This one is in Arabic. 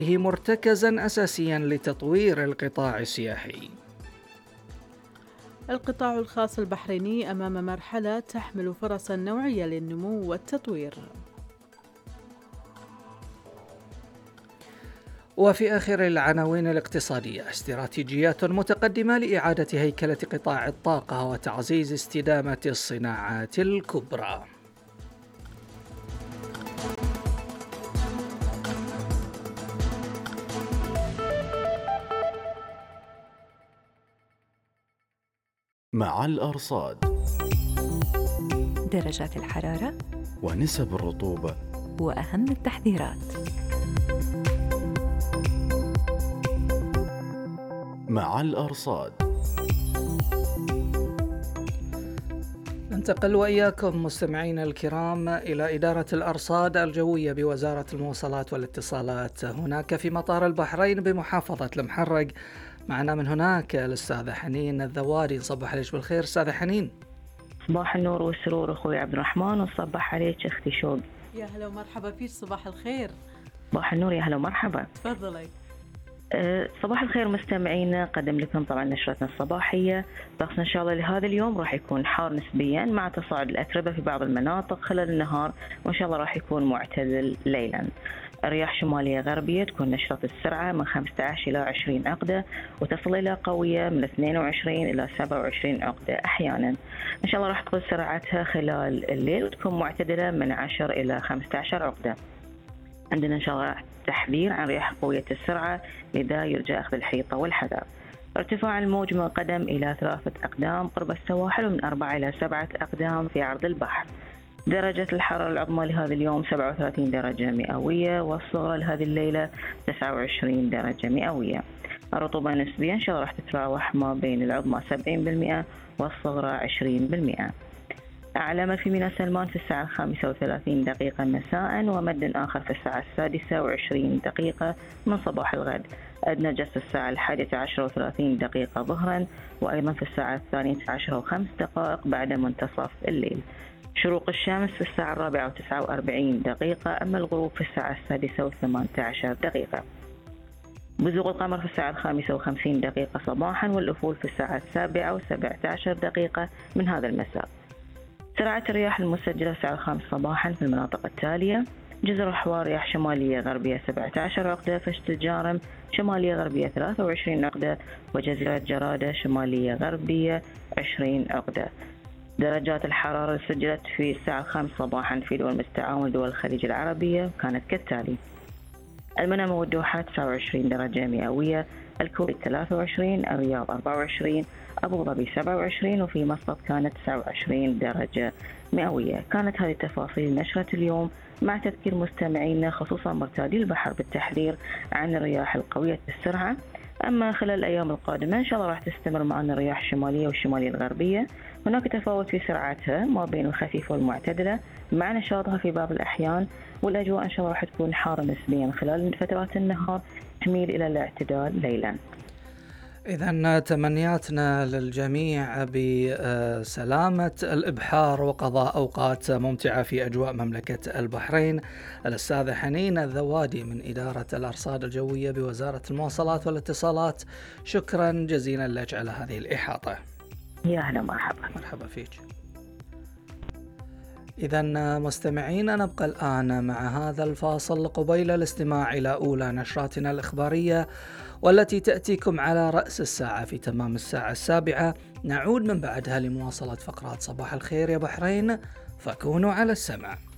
مرتكزا أساسيا لتطوير القطاع السياحي. القطاع الخاص البحريني أمام مرحلة تحمل فرصا نوعية للنمو والتطوير. وفي آخر العناوين الاقتصادية، استراتيجيات متقدمة لإعادة هيكلة قطاع الطاقة وتعزيز استدامة الصناعات الكبرى. مع الأرصاد، درجات الحرارة ونسب الرطوبة، وأهم التحذيرات. مع الأرصاد. ننتقل وإياكم مستمعينا الكرام إلى إدارة الأرصاد الجوية بوزارة المواصلات والاتصالات هناك في مطار البحرين بمحافظة المحرق. معنا من هناك الأستاذة حنين الذواري. نصبح عليك بالخير أستاذة حنين. صباح النور والسرور أخوي عبد الرحمن، وصبح عليك أختي شوق. يا هلا ومرحبا فيك، صباح الخير. صباح النور، يا هلا ومرحبا. تفضلي. صباح الخير مستمعينا، قدم لكم طبعا نشرتنا الصباحية. طقس إن شاء الله لهذا اليوم راح يكون حار نسبيا مع تصاعد الأتربة في بعض المناطق خلال النهار، وإن شاء الله راح يكون معتدل ليلا. رياح شمالية غربية تكون نشرة السرعة من 15 إلى 20 عقدة، وتصل إلى قوية من 22 إلى 27 عقدة أحيانا. إن شاء الله راح تقل سرعتها خلال الليل وتكون معتدلة من 10 إلى 15 عقدة. عندنا إن شاء الله تحذير عن رياح قوية السرعة، لذا يرجى أخذ الحيطة والحذر. ارتفاع الموج من قدم إلى 3 أقدام قرب السواحل، ومن 4 إلى 7 أقدام في عرض البحر. درجة الحرارة العظمى لهذا اليوم 37 درجة مئوية، والصغرى لهذه الليلة 29 درجة مئوية. الرطوبة نسبيا إن شاء الله راح تتراوح ما بين العظمى 70% والصغرى 20%. أعلى في ميناء سلمان في الساعة 35 دقيقة مساء، ومد آخر في الساعة 26 دقيقة من صباح الغد. أدنى جس الساعة 11:30 دقيقة ظهرا، وأيضا في الساعة 12:05 دقائق بعد منتصف الليل. شروق الشمس في الساعة 4:49 دقيقة، أما الغروب في الساعة 6:18 دقيقة. بزوغ القمر في الساعة 5:50 دقيقة صباحا، والأفول في الساعة 7:17 دقيقة من هذا المساء. سرعة الرياح المسجلة في الساعة 5 صباحا في المناطق التالية: جزر الحوار رياح شمالية غربية 17 عقدة، فشت الجارم شمالية غربية 23 عقدة، وجزيرة جرادة شمالية غربية 20 عقدة. درجات الحرارة سجلت في الساعة 5 صباحا في دول التعاون ودول الخليج العربية كانت كالتالي: المنامة والدوحة 29 درجة مئوية، الكويت 23، الرياض 24، أبو ظبي 27، وفي مسقط كانت 29 درجة مئوية. كانت هذه تفاصيل نشرة اليوم، مع تذكير مستمعينا خصوصا مرتادي البحر بالتحذير عن الرياح القوية السرعة. أما خلال الأيام القادمة إن شاء الله راح تستمر معنا الرياح الشمالية والشمالية الغربية، هناك تفاوت في سرعتها ما بين الخفيفة والمعتدلة مع نشاطها في بعض الأحيان، والأجواء إن شاء الله راح تكون حارة نسبيا خلال فترات النهار، تميل إلى الاعتدال ليلا. إذن تمنياتنا للجميع بسلامة الإبحار وقضاء أوقات ممتعة في أجواء مملكة البحرين. الأستاذة حنين الذوادي من إدارة الأرصاد الجوية بوزارة المواصلات والاتصالات، شكرا جزيلا لك على هذه الإحاطة. يا أهلا مرحبا. مرحبا فيك. إذن مستمعين، نبقى الآن مع هذا الفاصل قبيل الاستماع إلى أولى نشراتنا الإخبارية، والتي تأتيكم على رأس الساعة في تمام الساعة 7. نعود من بعدها لمواصلة فقرات صباح الخير يا بحرين، فكونوا على السمع.